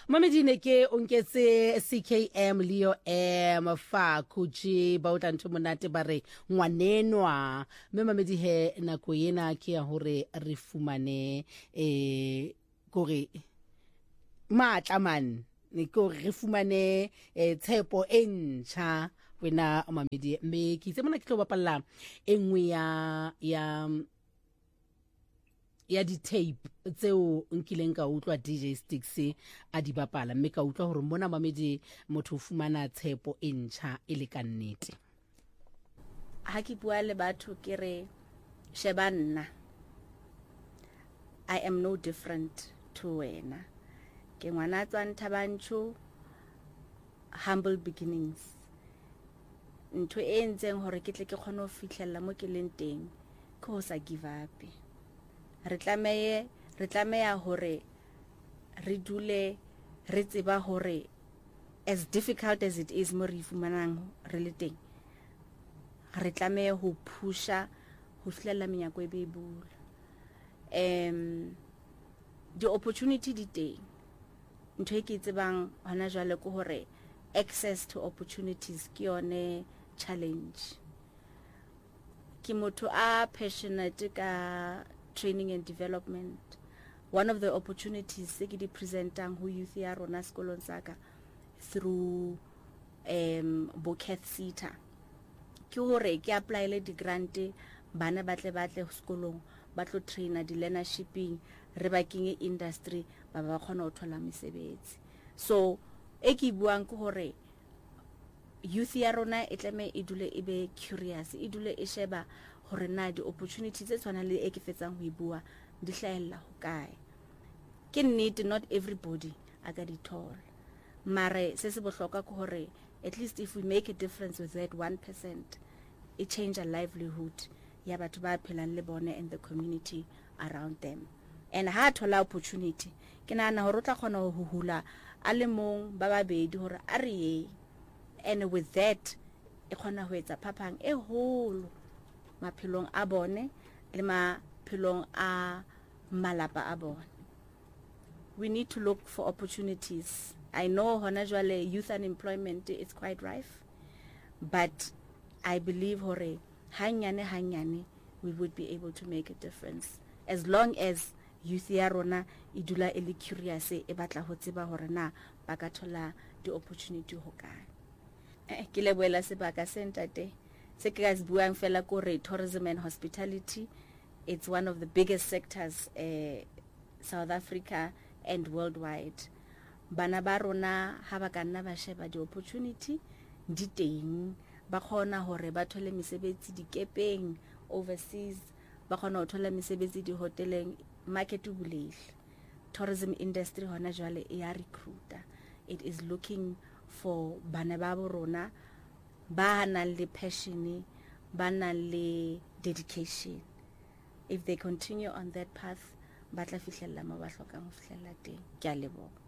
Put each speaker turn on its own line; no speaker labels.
Mamedine ke onketse CKM Leo fa kuji ba o tla ntho monate ba re ngwanenwa mme mamedi he nako yena ke ya hore re fumane gore matla man ne ko re fumane tshepo e ntjha wena mamedi mme ke itse mona ke tlo bapalla engwe ya di tape tseo nkileng ka utlwa DJ Sticks a di bapala mme ka utlwa hore mona mamedi motho o fumana tshepo e ntjha e le ka nnete.
Ha ke bua le batho ke re sheba nna, I am no different to wena, ke ngwana tswa Nthabantsho, humble beginnings. Ntho e ntseng hore ke tle ke kgone ho fihlella mo ke leng teng ke ho sa give up. Re tlameya hore re dule re tseba hore as difficult as it is mo re fumanang re le teng, re tlameya ho pusha ho fihlella menyako e be bula. The opportunity di teng. Ntho e ke tsebang hona jwale ke hore access to opportunities ke yone challenge. Ke motho a passionate ka training and development. One of the opportunities se ke di presentang ho youth ya rona sekolong saka through Bocath Sita ke hore ke applyele di grant bana batle sekolong ba tlo trainer di learnershiping re ba kenye industry ba kgona ho thola mesebetsi. So e ke buang ke hore youth ya rona e tlame e dule e be curious, e dule e sheba hore na di opportunities tse tshwana le e ke fetsang ho bua di hlahella ho kae. Ke nnete not everybody a ka di thola, mare se se bohlokwa ke hore at least if we make a difference with that 1%, it change a livelihood ya batho ba phelang le bone and the community around them. And ha thola opportunity ke nana hore o tla kgona ho hula a le mong ba babedi hore a re ye, and with that e kgona ho etsa phapang e holo maphelong a bone le maphelong a malapa a bone. We need to look for opportunities. I know hona jwale youth unemployment is quite rife, but I believe hore hanyane we would be able to make a difference as long as youth ya rona e dula e le curious e batla ho tseba hore na ba ka thola di opportunity ho kae. Ke leboela sebaka sentate se ke ga buang fela ko re tourism and hospitality, it's one of the biggest sectors South Africa and worldwide. Bana ba rona ha ba ka nna ba sheba di opportunity di teng, ba khona hore ba thole mesebetsi dikepeng overseas, ba khona ho thola mesebetsi di hoteleng, market o bulehile. Tourism industry hona jwale e ya recruiter, it is looking for bana ba rona ba nang le passion, ba nang le dedication. If they continue on that path, ba tla fihlella mo ba hlokang ho fihlella teng. Ke a leboha.